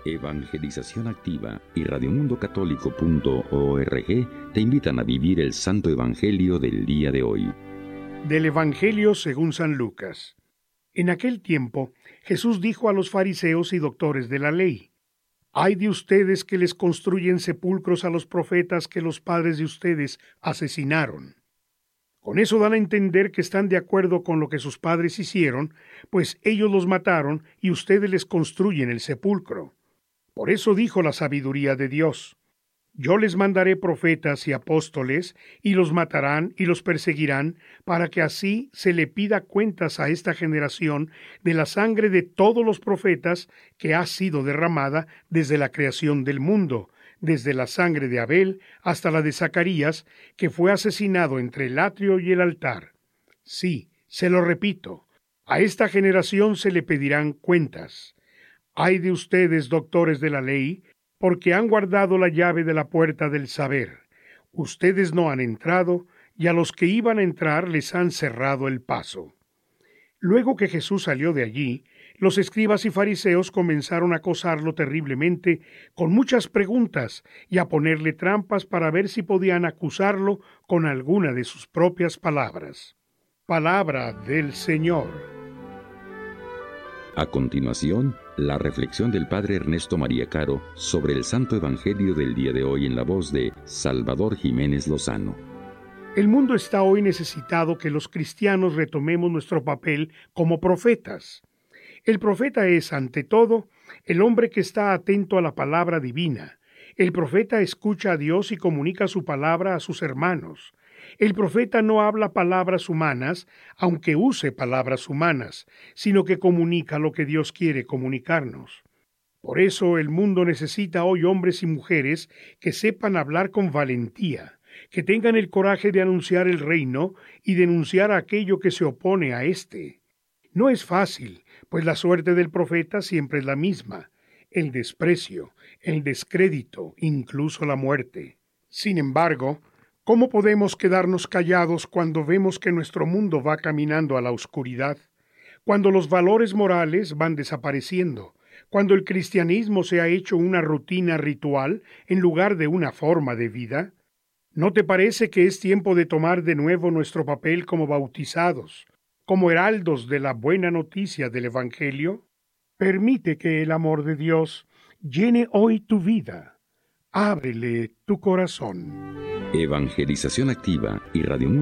Evangelización Activa y radiomundocatólico.org te invitan a vivir el Santo Evangelio del día de hoy. Del Evangelio según San Lucas. En aquel tiempo, Jesús dijo a los fariseos y doctores de la ley: «Ay de ustedes que les construyen sepulcros a los profetas que los padres de ustedes asesinaron». Con eso dan a entender que están de acuerdo con lo que sus padres hicieron, pues ellos los mataron y ustedes les construyen el sepulcro. Por eso dijo la sabiduría de Dios: «Yo les mandaré profetas y apóstoles, y los matarán y los perseguirán, para que así se le pida cuentas a esta generación de la sangre de todos los profetas que ha sido derramada desde la creación del mundo, desde la sangre de Abel hasta la de Zacarías, que fue asesinado entre el atrio y el altar. Sí, se lo repito, a esta generación se le pedirán cuentas. Ay de ustedes, doctores de la ley, porque han guardado la llave de la puerta del saber. Ustedes no han entrado, y a los que iban a entrar les han cerrado el paso». Luego que Jesús salió de allí, los escribas y fariseos comenzaron a acosarlo terriblemente con muchas preguntas y a ponerle trampas para ver si podían acusarlo con alguna de sus propias palabras. Palabra del Señor. A continuación, la reflexión del Padre Ernesto María Caro sobre el Santo Evangelio del día de hoy en la voz de Salvador Jiménez Lozano. El mundo está hoy necesitado que los cristianos retomemos nuestro papel como profetas. El profeta es, ante todo, el hombre que está atento a la palabra divina. El profeta escucha a Dios y comunica su palabra a sus hermanos. El profeta no habla palabras humanas, aunque use palabras humanas, sino que comunica lo que Dios quiere comunicarnos. Por eso el mundo necesita hoy hombres y mujeres que sepan hablar con valentía, que tengan el coraje de anunciar el reino y denunciar aquello que se opone a éste. No es fácil, pues la suerte del profeta siempre es la misma: el desprecio, el descrédito, incluso la muerte. Sin embargo, ¿cómo podemos quedarnos callados cuando vemos que nuestro mundo va caminando a la oscuridad? Cuando los valores morales van desapareciendo, cuando el cristianismo se ha hecho una rutina ritual en lugar de una forma de vida. ¿No te parece que es tiempo de tomar de nuevo nuestro papel como bautizados, como heraldos de la buena noticia del Evangelio? Permite que el amor de Dios llene hoy tu vida. Ábrele tu corazón. Evangelización Activa y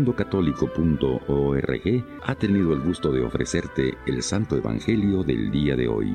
radiomundocatólico.org ha tenido el gusto de ofrecerte el Santo Evangelio del día de hoy.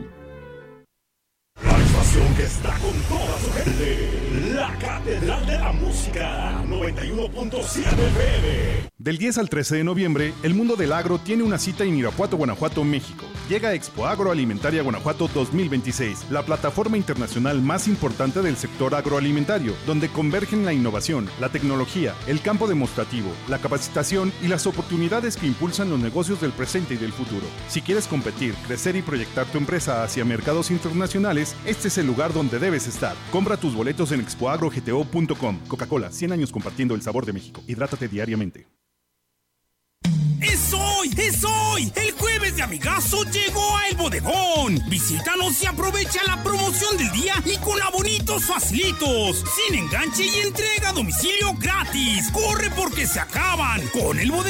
La estación que está con toda su gente, la Catedral de la Música, 91.7 FM. Del 10 al 13 de noviembre, el mundo del agro tiene una cita en Irapuato, Guanajuato, México. Llega Expo Agroalimentaria Guanajuato 2026, la plataforma internacional más importante del sector agroalimentario, donde convergen la innovación, la tecnología, el campo demostrativo, la capacitación y las oportunidades que impulsan los negocios del presente y del futuro. Si quieres competir, crecer y proyectar tu empresa hacia mercados internacionales, este es el lugar donde debes estar. Compra tus boletos en expoagrogto.com. Coca-Cola, 100 años compartiendo el sabor de México. Hidrátate diariamente. ¡Es hoy! ¡Es hoy! El jueves de Amigazo llegó a El Bodegón. Visítanos y aprovecha la promoción del día y con abonitos facilitos, sin enganche y entrega a domicilio gratis. ¡Corre porque se acaban! Con El Bodegón